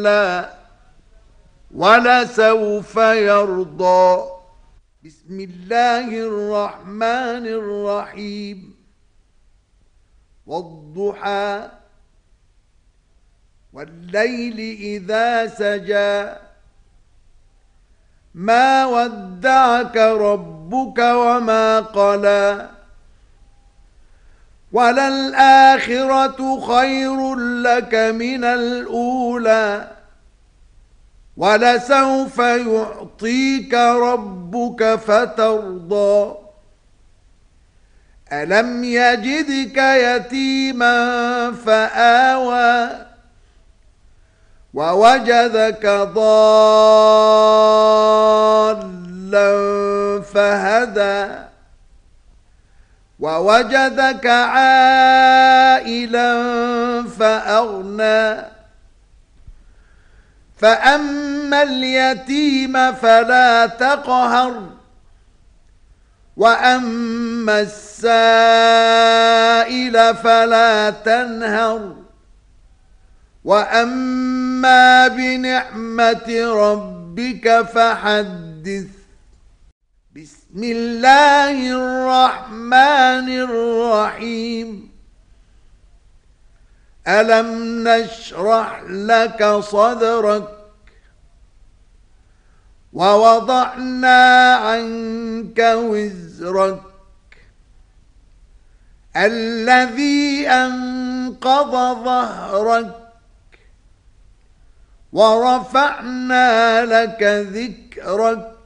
كلا ولسوف يرضى. بسم الله الرحمن الرحيم. والضحى والليل إذا سجى ما ودعك ربك وما قلى وللآخرة خير لك من الأولى ولسوف يعطيك ربك فترضى. ألم يجدك يتيما فآوى ووجدك ضالا فهدى ووجدك عائلا فأغنى فأما اليتيم فلا تقهر وأما السائل فلا تنهر وأما بنعمة ربك فحدث. بسم الله الرحمن الرحيم. ألم نشرح لك صدرك ووضعنا عنك وزرك الذي أنقض ظهرك ورفعنا لك ذكرك